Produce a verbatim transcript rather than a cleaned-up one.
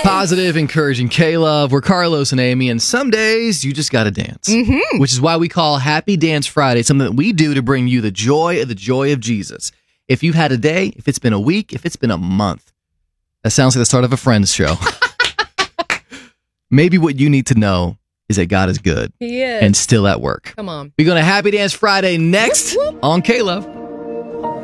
Positive, encouraging K-Love. We're Carlos and Amy, and some days you just got to dance. Mm-hmm. Which is why we call Happy Dance Friday something that we do to bring you the joy of the joy of Jesus. If you've had a day, if it's been a week, if it's been a month, that sounds like the start of a Friends show. Maybe what you need to know is that God is good He is. and still at work. Come on. We're going to Happy Dance Friday next on K-Love.